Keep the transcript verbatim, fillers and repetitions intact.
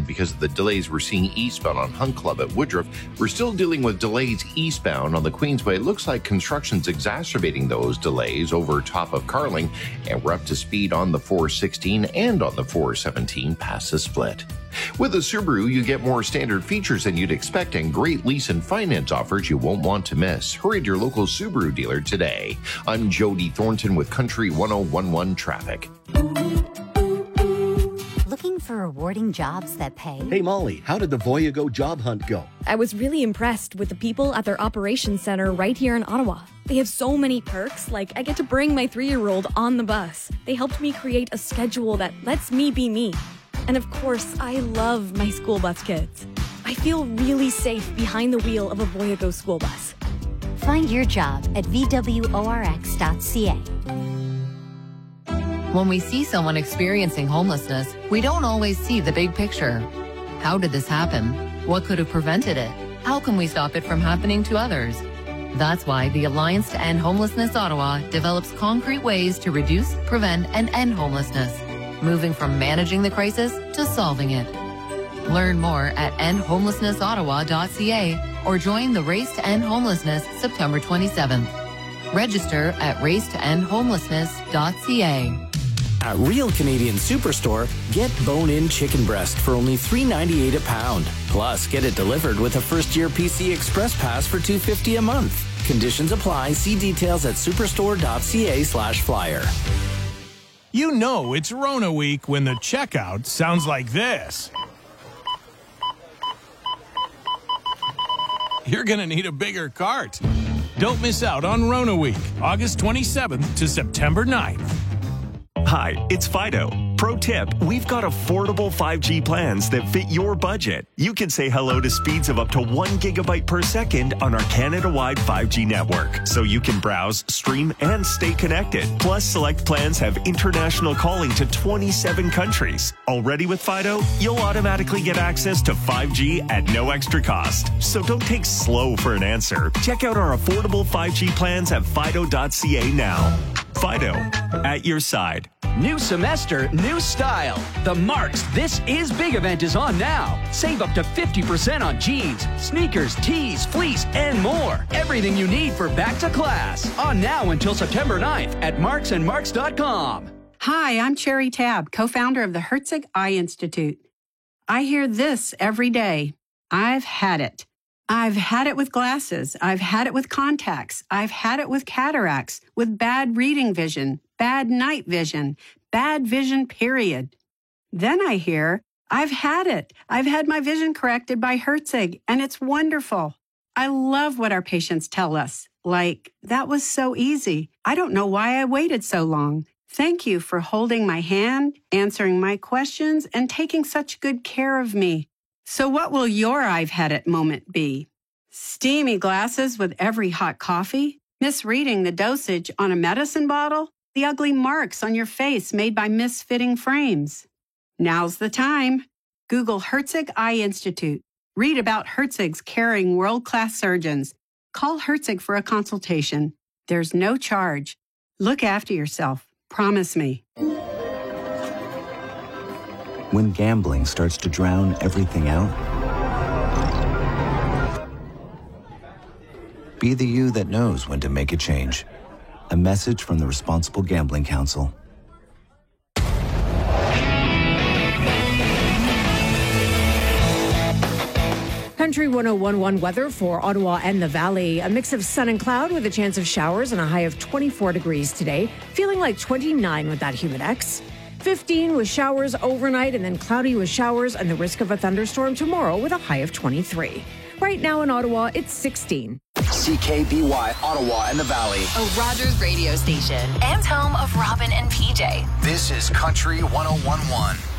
because of the delays we're seeing eastbound on Hunt Club at Woodruff. We're still dealing with delays eastbound on the Queensway. It looks like construction's exacerbating those delays over top of Carling, and we're up to speed on the four sixteen and on the four seventeen past the split. With a Subaru, you get more standard features than you'd expect and great lease and finance offers you won't want to miss. Hurry to your local Subaru dealer today. I'm Jody Thornton with Country one oh one one Traffic. Looking for rewarding jobs that pay? Hey, Molly, how did the Voyago job hunt go? I was really impressed with the people at their operations center right here in Ottawa. They have so many perks, like I get to bring my three-year-old on the bus. They helped me create a schedule that lets me be me. And of course, I love my school bus kids. I feel really safe behind the wheel of a Voyago school bus. Find your job at v w o r x dot c a. When we see someone experiencing homelessness, we don't always see the big picture. How did this happen? What could have prevented it? How can we stop it from happening to others? That's why the Alliance to End Homelessness Ottawa develops concrete ways to reduce, prevent, and end homelessness, moving from managing the crisis to solving it. Learn more at end homelessness ottawa dot c a or join the Race to End Homelessness September twenty-seventh. Register at race to end homelessness dot c a. At Real Canadian Superstore, get bone-in chicken breast for only three ninety-eight a pound. Plus, get it delivered with a first-year P C Express Pass for two fifty a month. Conditions apply. See details at superstore dot c a slash flyer. You know it's Rona week when the checkout sounds like this. You're going to need a bigger cart. Don't miss out on Rona week, August twenty-seventh to September ninth. Hi, it's Fido. Pro tip, we've got affordable five G plans that fit your budget. You can say hello to speeds of up to one gigabyte per second on our Canada-wide five G network, so you can browse, stream, and stay connected. Plus, select plans have international calling to twenty-seven countries. Already with Fido, you'll automatically get access to five G at no extra cost. So don't take slow for an answer. Check out our affordable five G plans at fido dot c a now. Fido, at your side. New semester, new style. The Marks This Is Big event is on now. Save up to fifty percent on jeans, sneakers, tees, fleece, and more. Everything you need for back to class. On now until September ninth at marks and marks dot com. Hi, I'm Cherry Tabb, co-founder of the Herzig Eye Institute. I hear this every day. I've had it. I've had it with glasses. I've had it with contacts. I've had it with cataracts, with bad reading vision, bad night vision, bad vision, period. Then I hear, I've had it. I've had my vision corrected by Herzig, and it's wonderful. I love what our patients tell us. Like, that was so easy. I don't know why I waited so long. Thank you for holding my hand, answering my questions, and taking such good care of me. So what will your I've had it moment be? Steamy glasses with every hot coffee? Misreading the dosage on a medicine bottle? The ugly marks on your face made by misfitting frames? Now's the time. Google Herzig Eye Institute. Read about Herzig's caring world-class surgeons. Call Herzig for a consultation. There's no charge. Look after yourself. Promise me. When gambling starts to drown everything out, be the you that knows when to make a change. A message from the Responsible Gambling Council. Country one oh one one weather for Ottawa and the Valley. A mix of sun and cloud with a chance of showers and a high of twenty-four degrees today. Feeling like twenty-nine with that Humidex. fifteen with showers overnight and then cloudy with showers and the risk of a thunderstorm tomorrow with a high of twenty-three. Right now in Ottawa, it's sixteen. C K B Y, Ottawa and the Valley. A Rogers radio station and home of Robin and P J. This is Country one oh one one.